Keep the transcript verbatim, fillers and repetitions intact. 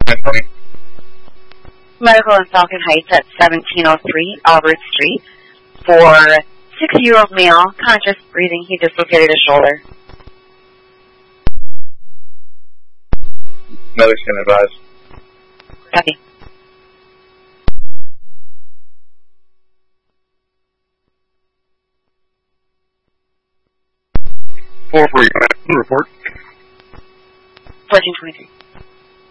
Medical in Falcon Heights at seventeen oh three Albert Street for sixty-year-old male, conscious, breathing. He dislocated his shoulder. Medics can advise. Copy. four four, report. fourteen twenty-three.